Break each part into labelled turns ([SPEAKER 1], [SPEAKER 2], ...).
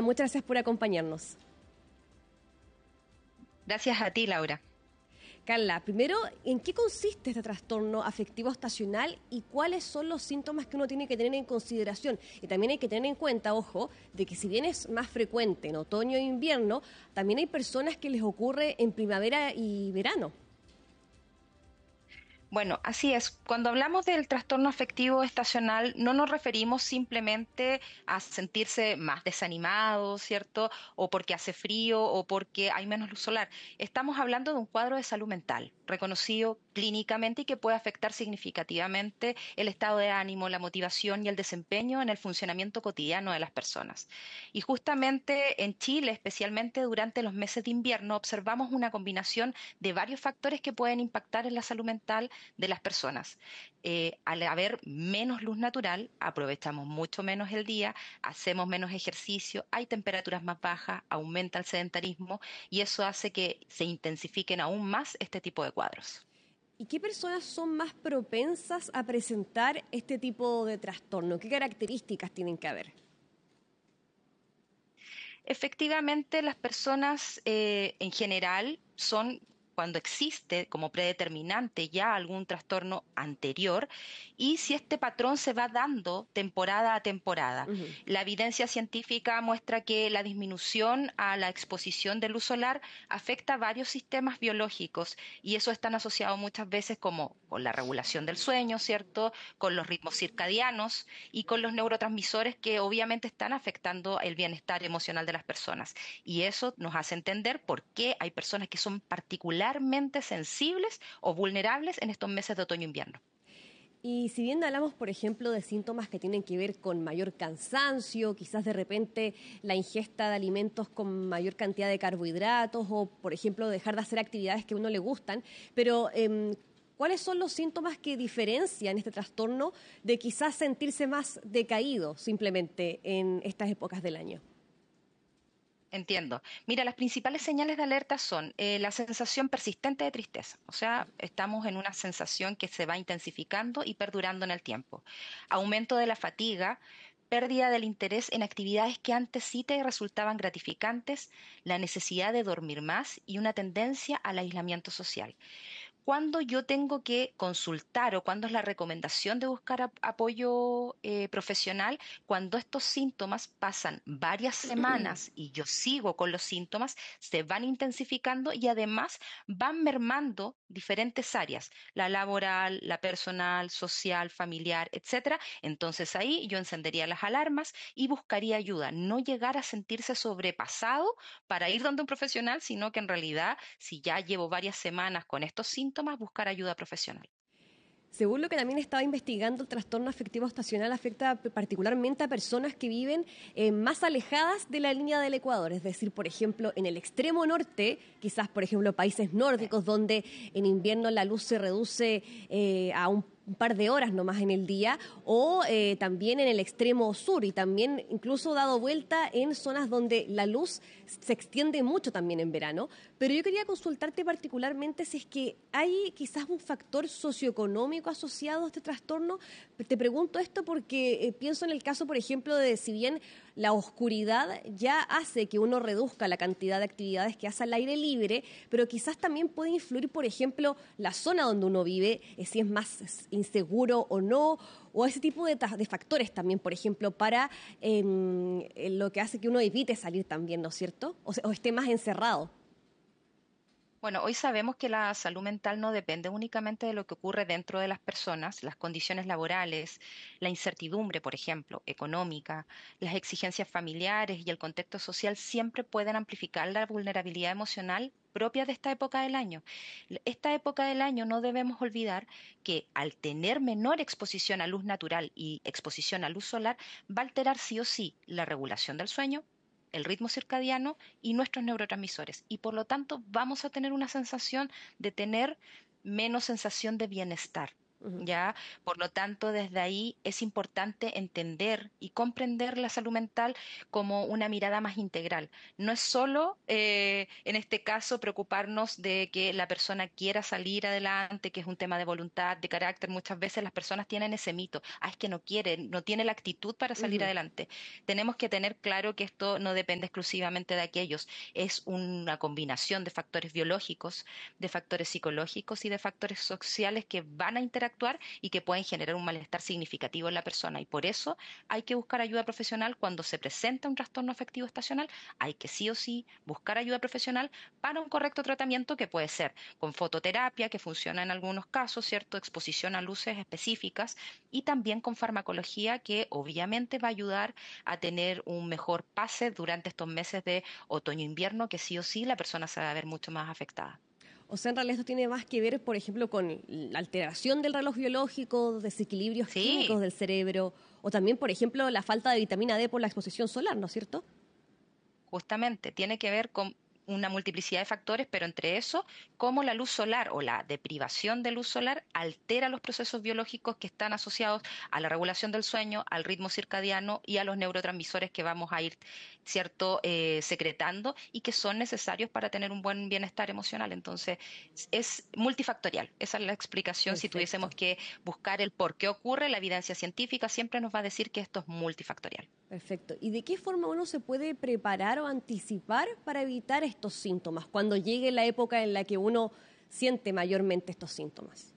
[SPEAKER 1] muchas gracias por acompañarnos.
[SPEAKER 2] Gracias a ti, Laura.
[SPEAKER 1] Carla, primero, ¿en qué consiste este trastorno afectivo estacional y cuáles son los síntomas que uno tiene que tener en consideración? Y también hay que tener en cuenta, ojo, de que si bien es más frecuente en otoño e invierno, también hay personas que les ocurre en primavera y verano.
[SPEAKER 2] Bueno, así es. Cuando hablamos del trastorno afectivo estacional, no nos referimos simplemente a sentirse más desanimado, ¿cierto? O porque hace frío o porque hay menos luz solar. Estamos hablando de un cuadro de salud mental reconocido clínicamente y que puede afectar significativamente el estado de ánimo, la motivación y el desempeño en el funcionamiento cotidiano de las personas. Y justamente en Chile, especialmente durante los meses de invierno, observamos una combinación de varios factores que pueden impactar en la salud mental de las personas. Al haber menos luz natural, aprovechamos mucho menos el día, hacemos menos ejercicio, hay temperaturas más bajas, aumenta el sedentarismo y eso hace que se intensifiquen aún más este tipo de cuadros.
[SPEAKER 1] ¿Y qué personas son más propensas a presentar este tipo de trastorno? ¿Qué características tienen que haber?
[SPEAKER 2] Efectivamente, las personas en general son cuando existe como predeterminante ya algún trastorno anterior y si este patrón se va dando temporada a temporada.
[SPEAKER 1] Ujú.
[SPEAKER 2] La evidencia científica muestra que la disminución a la exposición de luz solar afecta a varios sistemas biológicos y eso están asociados muchas veces como con la regulación del sueño, ¿cierto? Con los ritmos circadianos y con los neurotransmisores que obviamente están afectando el bienestar emocional de las personas. Y eso nos hace entender por qué hay personas que son particularmente sensibles o vulnerables en estos meses de otoño-invierno.
[SPEAKER 1] Y si bien hablamos, por ejemplo, de síntomas que tienen que ver con mayor cansancio, quizás de repente la ingesta de alimentos con mayor cantidad de carbohidratos o, por ejemplo, dejar de hacer actividades que a uno le gustan, pero ¿cuáles son los síntomas que diferencian este trastorno de quizás sentirse más decaído simplemente en estas épocas del año?
[SPEAKER 2] Entiendo. Mira, las principales señales de alerta son la sensación persistente de tristeza, o sea, estamos en una sensación que se va intensificando y perdurando en el tiempo. Aumento de la fatiga, pérdida del interés en actividades que antes sí te resultaban gratificantes, la necesidad de dormir más y una tendencia al aislamiento social. ¿Cuándo yo tengo que consultar o cuándo es la recomendación de buscar apoyo profesional? Cuando estos síntomas pasan varias semanas y yo sigo con los síntomas, se van intensificando y además van mermando diferentes áreas, la laboral, la personal, social, familiar, etcétera. Entonces ahí yo encendería las alarmas y buscaría ayuda, no llegar a sentirse sobrepasado para ir donde un profesional, sino que en realidad, si ya llevo varias semanas con estos síntomas, buscar ayuda profesional.
[SPEAKER 1] Según lo que también estaba investigando, el trastorno afectivo estacional afecta particularmente a personas que viven más alejadas de la línea del Ecuador, es decir, por ejemplo, en el extremo norte, quizás, por ejemplo, países nórdicos donde en invierno la luz se reduce a un par de horas nomás en el día, o también en el extremo sur y también incluso dado vuelta en zonas donde la luz se extiende mucho también en verano. Pero yo quería consultarte particularmente si es que hay quizás un factor socioeconómico asociado a este trastorno. Te pregunto esto porque pienso en el caso, por ejemplo, de si bien la oscuridad ya hace que uno reduzca la cantidad de actividades que hace al aire libre, pero quizás también puede influir, por ejemplo, la zona donde uno vive, si es más inseguro o no, o ese tipo de factores también, por ejemplo, para lo que hace que uno evite salir también, ¿no es cierto? O esté más encerrado.
[SPEAKER 2] Bueno, hoy sabemos que la salud mental no depende únicamente de lo que ocurre dentro de las personas, las condiciones laborales, la incertidumbre, por ejemplo, económica, las exigencias familiares y el contexto social siempre pueden amplificar la vulnerabilidad emocional propia de esta época del año. Esta época del año no debemos olvidar que al tener menor exposición a luz natural y exposición a luz solar, va a alterar sí o sí la regulación del sueño, el ritmo circadiano y nuestros neurotransmisores. Y por lo tanto vamos a tener una sensación de tener menos sensación de bienestar.
[SPEAKER 1] Ujú.
[SPEAKER 2] ¿Ya? Por lo tanto, desde ahí es importante entender y comprender la salud mental como una mirada más integral. No es solo, en este caso, preocuparnos de que la persona quiera salir adelante, que es un tema de voluntad, de carácter. Muchas veces las personas tienen ese mito, es que no quiere, no tiene la actitud para salir
[SPEAKER 1] Ujú.
[SPEAKER 2] adelante. Tenemos que tener claro que esto no depende exclusivamente de aquellos, es una combinación de factores biológicos, de factores psicológicos y de factores sociales que van a interactuar y que pueden generar un malestar significativo en la persona. Y por eso hay que buscar ayuda profesional cuando se presenta un trastorno afectivo estacional. Hay que sí o sí buscar ayuda profesional para un correcto tratamiento que puede ser con fototerapia, que funciona en algunos casos, ¿cierto? Exposición a luces específicas y también con farmacología que obviamente va a ayudar a tener un mejor pase durante estos meses de otoño-invierno que sí o sí la persona se va a ver mucho más afectada.
[SPEAKER 1] O sea, en realidad esto tiene más que ver, por ejemplo, con la alteración del reloj biológico, desequilibrios químicos
[SPEAKER 2] Sí,
[SPEAKER 1] del cerebro, o también, por ejemplo, la falta de vitamina D por la exposición solar, ¿no es cierto?
[SPEAKER 2] justamente, tiene que ver con una multiplicidad de factores, pero entre eso, cómo la luz solar o la deprivación de luz solar altera los procesos biológicos que están asociados a la regulación del sueño, al ritmo circadiano y a los neurotransmisores que vamos a ir, cierto, secretando y que son necesarios para tener un buen bienestar emocional. Entonces, es multifactorial. Esa es la explicación. Si tuviésemos
[SPEAKER 1] Perfecto,
[SPEAKER 2] que buscar el por qué ocurre, la evidencia científica siempre nos va a decir que esto es multifactorial.
[SPEAKER 1] perfecto. ¿Y de qué forma uno se puede preparar o anticipar para evitar estos síntomas cuando llegue la época en la que uno siente mayormente estos síntomas?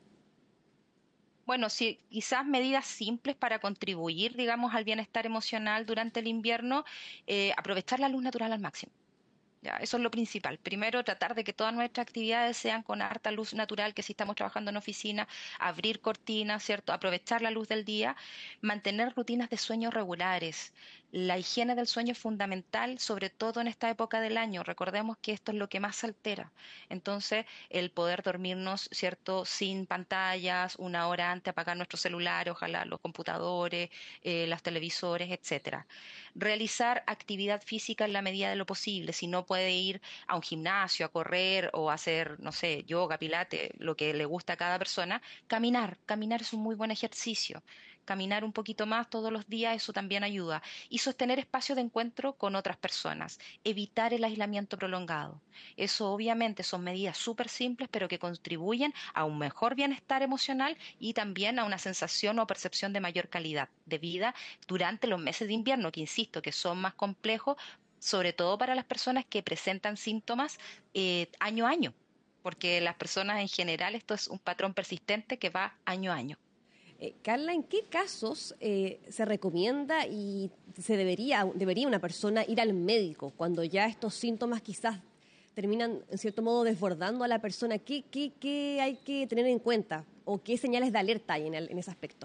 [SPEAKER 2] Bueno, sí, quizás medidas simples para contribuir, digamos, al bienestar emocional durante el invierno, aprovechar la luz natural al máximo. Ya, eso es lo principal. Primero, tratar de que todas nuestras actividades sean con harta luz natural, que si estamos trabajando en oficina, abrir cortinas, ¿cierto? Aprovechar la luz del día, mantener rutinas de sueño regulares. La higiene del sueño es fundamental, sobre todo en esta época del año. Recordemos que esto es lo que más se altera. Entonces, el poder dormirnos, ¿cierto? Sin pantallas, una hora antes, apagar nuestro celular, ojalá los computadores, los televisores, etcétera. Realizar actividad física en la medida de lo posible. Si no puede ir a un gimnasio, a correr o a hacer, no sé, yoga, pilates, lo que le gusta a cada persona, caminar. Caminar es un muy buen ejercicio. Caminar un poquito más todos los días, eso también ayuda. Y sostener espacios de encuentro con otras personas. Evitar el aislamiento prolongado. Eso obviamente son medidas súper simples, pero que contribuyen a un mejor bienestar emocional y también a una sensación o percepción de mayor calidad de vida durante los meses de invierno, que insisto, que son más complejos, sobre todo para las personas que presentan síntomas año a año, porque las personas en general esto es un patrón persistente que va año a año.
[SPEAKER 1] Carla, ¿en qué casos se recomienda y debería una persona ir al médico cuando ya estos síntomas quizás terminan, en cierto modo, desbordando a la persona? ¿Qué hay que tener en cuenta o qué señales de alerta hay en ese aspecto?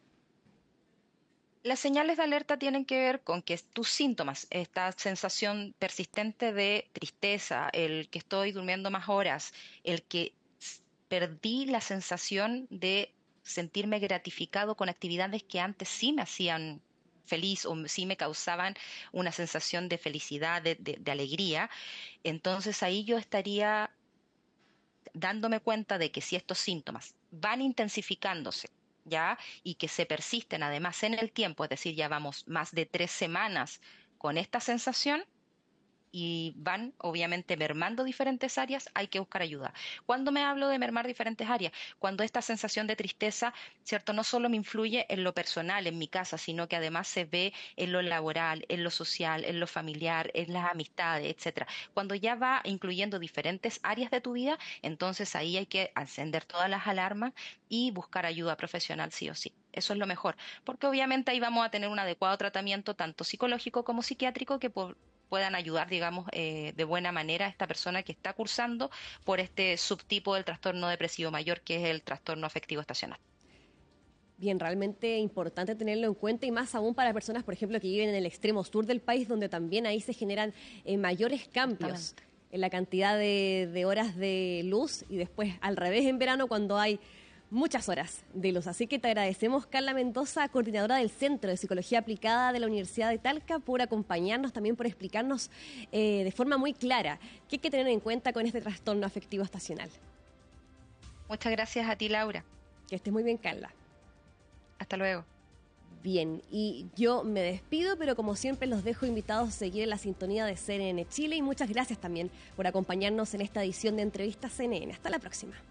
[SPEAKER 2] Las señales de alerta tienen que ver con que tus síntomas, esta sensación persistente de tristeza, el que estoy durmiendo más horas, el que perdí la sensación de sentirme gratificado con actividades que antes sí me hacían feliz o sí me causaban una sensación de felicidad, de alegría, entonces ahí yo estaría dándome cuenta de que si estos síntomas van intensificándose, ¿ya? Y que se persisten además en el tiempo, es decir, ya vamos más de 3 semanas con esta sensación, y van obviamente mermando diferentes áreas, hay que buscar ayuda. Cuando me hablo de mermar diferentes áreas, cuando esta sensación de tristeza, ¿cierto? No solo me influye en lo personal, en mi casa, sino que además se ve en lo laboral, en lo social, en lo familiar, en las amistades, etcétera. Cuando ya va incluyendo diferentes áreas de tu vida, entonces ahí hay que encender todas las alarmas y buscar ayuda profesional sí o sí. Eso es lo mejor, porque obviamente ahí vamos a tener un adecuado tratamiento tanto psicológico como psiquiátrico que puedan ayudar, digamos, de buena manera a esta persona que está cursando por este subtipo del trastorno depresivo mayor, que es el trastorno afectivo estacional.
[SPEAKER 1] Bien, realmente importante tenerlo en cuenta y más aún para personas, por ejemplo, que viven en el extremo sur del país, donde también ahí se generan mayores cambios
[SPEAKER 2] Justamente.
[SPEAKER 1] en la cantidad de horas de luz y después al revés en verano cuando hay muchas horas de luz. Así que te agradecemos, Carla Mendoza, coordinadora del Centro de Psicología Aplicada de la Universidad de Talca, por acompañarnos, también por explicarnos de forma muy clara qué hay que tener en cuenta con este trastorno afectivo estacional.
[SPEAKER 2] Muchas gracias a ti, Laura.
[SPEAKER 1] Que estés muy bien, Carla.
[SPEAKER 2] Hasta luego.
[SPEAKER 1] Bien, y yo me despido, pero como siempre los dejo invitados a seguir en la sintonía de CNN Chile y muchas gracias también por acompañarnos en esta edición de Entrevistas CNN. Hasta la próxima.